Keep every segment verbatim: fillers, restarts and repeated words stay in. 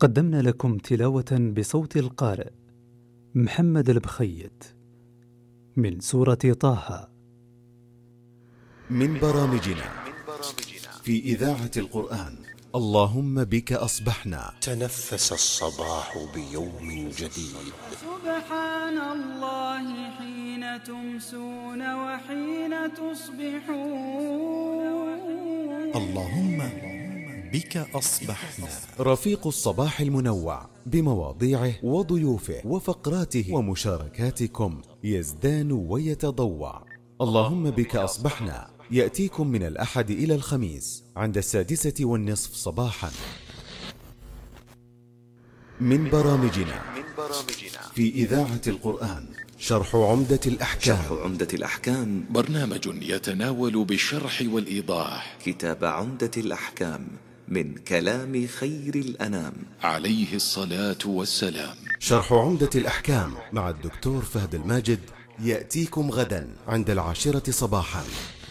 قدمنا لكم تلاوة بصوت القارئ محمد البخيت من سورة طه من برامجنا في إذاعة القرآن. اللهم بك أصبحنا. تنفس الصباح بيوم جديد. سبحان الله حين تمسون وحين تصبحون. اللهم بك أصبحنا. رفيق الصباح المنوع بمواضيعه وضيوفه وفقراته ومشاركاتكم يزدان ويتضوع. اللهم بك أصبحنا يأتيكم من الأحد إلى الخميس عند السادسة والنصف صباحا. من برامجنا في إذاعة القرآن شرح عمدة الأحكام. شرح عمدة الأحكام برنامج يتناول بالشرح والإيضاح كتاب عمدة الأحكام من كلام خير الأنام عليه الصلاة والسلام. شرح عمدة الأحكام مع الدكتور فهد الماجد يأتيكم غدا عند العاشرة صباحا.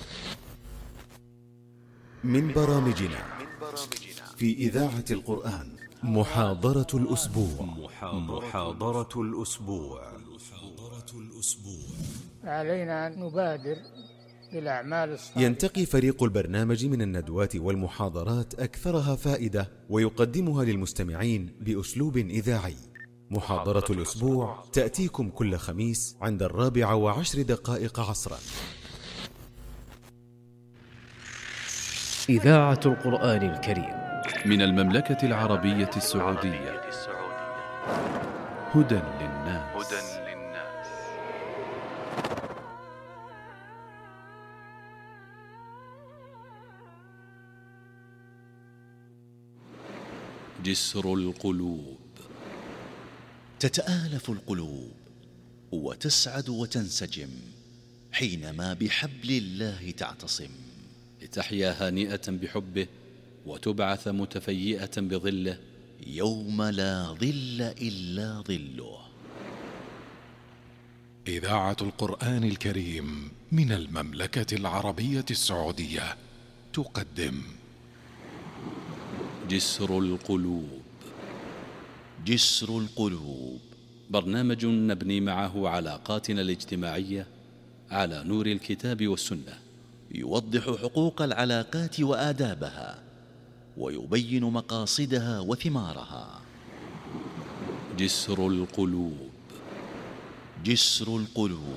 من برامجنا في إذاعة القرآن محاضرة الأسبوع. محاضرة الأسبوع. علينا أن نبادر بالأعمال الصالحة. ينتقي فريق البرنامج من الندوات والمحاضرات أكثرها فائدة ويقدمها للمستمعين بأسلوب إذاعي. محاضرة الأسبوع تأتيكم كل خميس عند الرابعة وعشر دقائق عصرا. إذاعة القرآن الكريم من المملكة العربية السعودية. هدى للناس. جسر القلوب. تتآلف القلوب وتسعد وتنسجم حينما بحبل الله تعتصم، لتحيا هانئة بحبه وتبعث متفيئة بظله يوم لا ظل إلا ظله. إذاعة القرآن الكريم من المملكة العربية السعودية تقدم جسر القلوب. جسر القلوب برنامج نبني معه علاقاتنا الاجتماعية على نور الكتاب والسنة، يوضح حقوق العلاقات وآدابها ويبين مقاصدها وثمارها. جسر القلوب. جسر القلوب.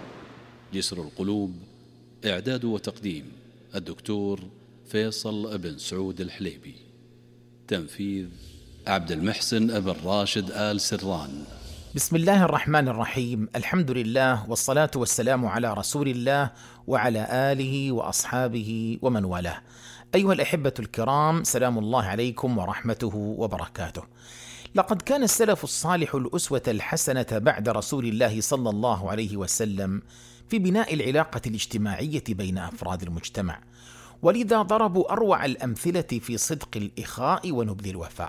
جسر القلوب إعداد وتقديم الدكتور فيصل بن سعود الحليبي. تنفيذ عبد المحسن ابن راشد آل سران. بسم الله الرحمن الرحيم. الحمد لله والصلاة والسلام على رسول الله وعلى آله وأصحابه ومن والاه. أيها الأحبة الكرام، سلام الله عليكم ورحمته وبركاته. لقد كان السلف الصالح الأسوة الحسنة بعد رسول الله صلى الله عليه وسلم في بناء العلاقة الاجتماعية بين أفراد المجتمع، ولذا ضربوا أروع الأمثلة في صدق الإخاء ونبذ الوفاء.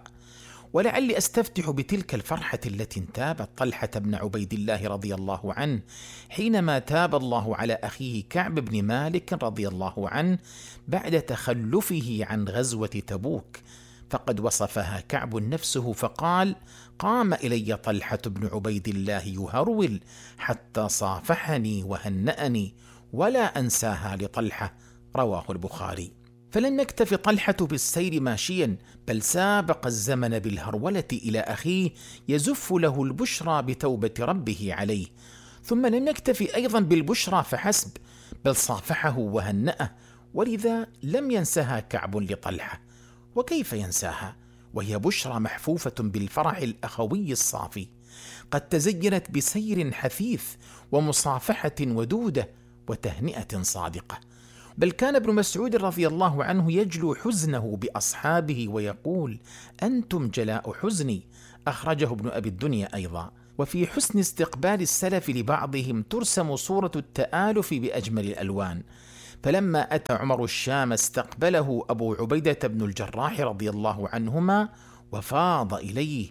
ولعلي أستفتح بتلك الفرحة التي انتابت طلحة بن عبيد الله رضي الله عنه حينما تاب الله على أخيه كعب بن مالك رضي الله عنه بعد تخلفه عن غزوة تبوك، فقد وصفها كعب نفسه فقال: قام إلي طلحة بن عبيد الله يهرول حتى صافحني وهنأني ولا أنساها لطلحة. رواه البخاري. فلم يكتف طلحة بالسير ماشيا، بل سابق الزمن بالهرولة إلى أخيه يزف له البشرى بتوبة ربه عليه. ثم لم يكتف أيضا بالبشرى فحسب، بل صافحه وهنأه، ولذا لم ينسها كعب لطلحة. وكيف ينساها وهي بشرى محفوفة بالفرح الأخوي الصافي، قد تزينت بسير حثيث ومصافحة ودودة وتهنئة صادقة. بل كان ابن مسعود رضي الله عنه يجلو حزنه بأصحابه ويقول: أنتم جلاء حزني. أخرجه ابن أبي الدنيا أيضا. وفي حسن استقبال السلف لبعضهم ترسم صورة التآلف بأجمل الألوان. فلما أتى عمر الشام استقبله أبو عبيدة بن الجراح رضي الله عنهما وفاض إليه،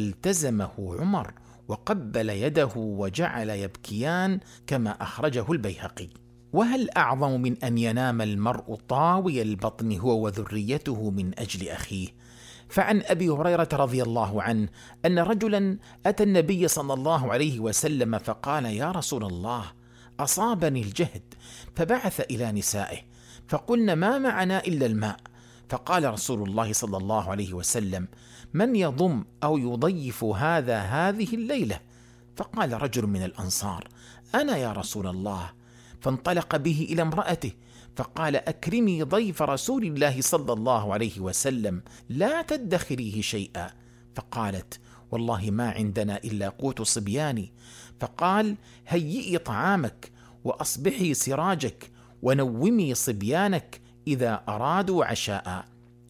فالتزمه عمر وقبل يده وجعل يبكيان، كما أخرجه البيهقي. وهل أعظم من أن ينام المرء طاوي البطن هو وذريته من أجل أخيه؟ فعن أبي هريرة رضي الله عنه أن رجلا أتى النبي صلى الله عليه وسلم فقال: يا رسول الله، أصابني الجهد، فبعث إلى نسائه فقلن: ما معنا إلا الماء. فقال رسول الله صلى الله عليه وسلم: من يضم أو يضيف هذا هذه الليلة؟ فقال رجل من الأنصار: أنا يا رسول الله. فانطلق به إلى امرأته فقال: أكرمي ضيف رسول الله صلى الله عليه وسلم، لا تدخريه شيئا. فقالت: والله ما عندنا إلا قوت صبياني. فقال: هيئي طعامك وأصبحي سراجك ونومي صبيانك إذا أرادوا عشاء،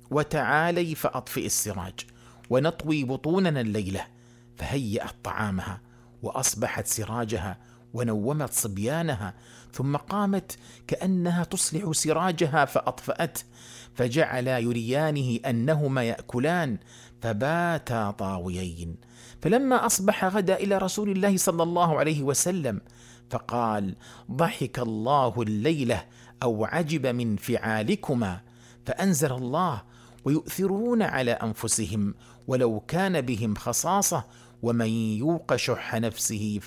وتعالي فأطفئ السراج ونطوي بطوننا الليلة. فهيأت طعامها وأصبحت سراجها ونومت صبيانها، ثم قامت كأنها تصلح سراجها فأطفأته، فجعلا يريانه أنهما يأكلان، فباتا طاويين. فلما أصبح غدا إلى رسول الله صلى الله عليه وسلم فقال: ضحك الله الليلة أو عجب من فعالكما. فأنزل الله: ويؤثرون على أنفسهم ولو كان بهم خصاصة ومن يوق شح نفسه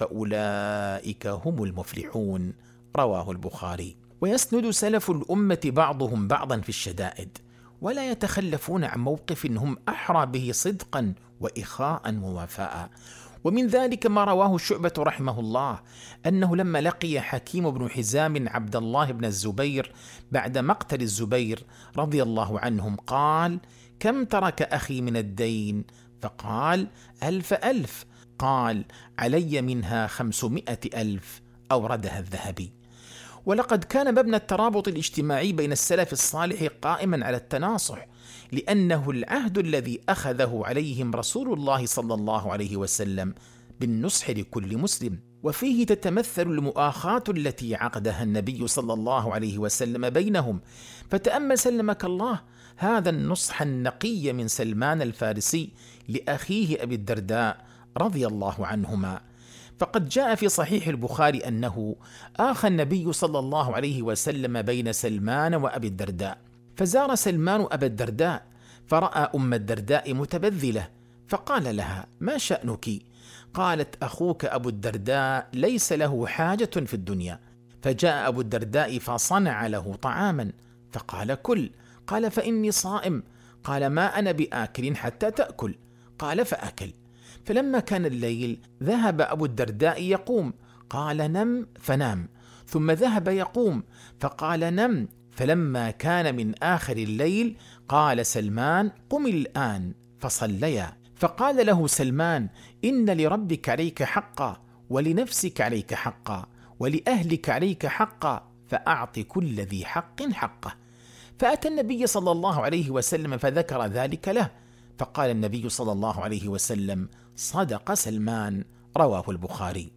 فأولئك هم المفلحون. رواه البخاري. ويسند سلف الأمة بعضهم بعضا في الشدائد، ولا يتخلفون عن موقف هم أحرى به صدقا وإخاء ووفاء. ومن ذلك ما رواه شعبة رحمه الله أنه لما لقي حكيم بن حزام عبد الله بن الزبير بعد مقتل الزبير رضي الله عنهم قال: كم ترك أخي من الدين؟ فقال: ألف ألف. قال: علي منها خمسمائة ألف. أوردها الذهبي. ولقد كان مبنى الترابط الاجتماعي بين السلف الصالح قائما على التناصح، لأنه العهد الذي أخذه عليهم رسول الله صلى الله عليه وسلم بالنصح لكل مسلم، وفيه تتمثل المؤاخاة التي عقدها النبي صلى الله عليه وسلم بينهم. فتأمل سلمك الله هذا النصح النقي من سلمان الفارسي لأخيه أبي الدرداء رضي الله عنهما. فقد جاء في صحيح البخاري أنه آخى النبي صلى الله عليه وسلم بين سلمان وأبي الدرداء، فزار سلمان أبا الدرداء فرأى أم الدرداء متبذلة، فقال لها: ما شأنك؟ قالت: أخوك أبو الدرداء ليس له حاجة في الدنيا. فجاء أبو الدرداء فصنع له طعاما، فقال: كل. قال: فإني صائم. قال: ما أنا بآكل حتى تأكل. قال: فأكل. فلما كان الليل ذهب أبو الدرداء يقوم، قال: نم، فنام. ثم ذهب يقوم فقال: نم. فلما كان من آخر الليل قال سلمان: قم الآن. فصليا. فقال له سلمان: إن لربك عليك حقا، ولنفسك عليك حقا، ولأهلك عليك حقا، فأعط كل ذي حق حقه. فأتى النبي صلى الله عليه وسلم فذكر ذلك له، فقال النبي صلى الله عليه وسلم: صدق سلمان. رواه البخاري.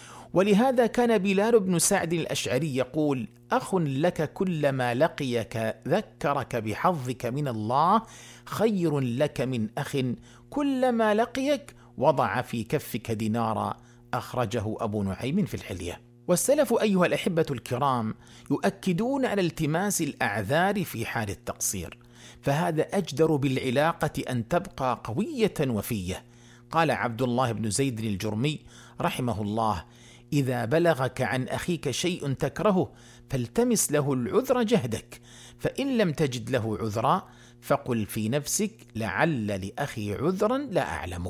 ولهذا كان بلال بن سعد الأشعري يقول: أخ لك كلما لقيك ذكرك بحظك من الله خير لك من أخ كلما لقيك وضع في كفك دينارا. أخرجه أبو نعيم في الحلية. والسلف أيها الأحبة الكرام يؤكدون على التماس الأعذار في حال التقصير، فهذا أجدر بالعلاقة أن تبقى قوية وفية. قال عبد الله بن زيد الجرمي رحمه الله: إذا بلغك عن أخيك شيء تكرهه فالتمس له العذر جهدك، فإن لم تجد له عذرا فقل في نفسك: لعل لأخي عذرا لا أعلمه.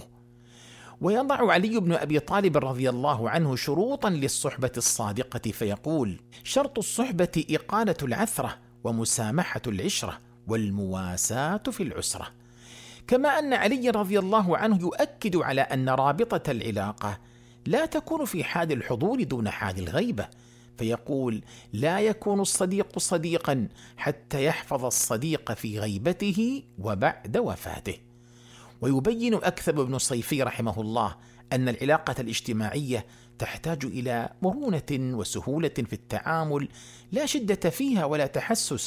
ويضع علي بن أبي طالب رضي الله عنه شروطا للصحبة الصادقة فيقول: شرط الصحبة إقالة العثرة ومسامحة العشرة والمواساة في العسرة. كما أن علي رضي الله عنه يؤكد على أن رابطة العلاقة لا تكون في حال الحضور دون حال الغيبة، فيقول: لا يكون الصديق صديقا حتى يحفظ الصديق في غيبته وبعد وفاته. ويبين أكثب بن صيفي رحمه الله أن العلاقة الاجتماعية تحتاج إلى مرونة وسهولة في التعامل، لا شدة فيها ولا تحسس،